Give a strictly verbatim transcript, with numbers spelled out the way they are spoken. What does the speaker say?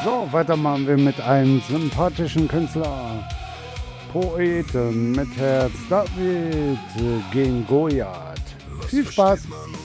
So, weiter machen wir mit einem sympathischen Künstler, Poeten mit Herz, David gegen Goliath. Viel Spaß!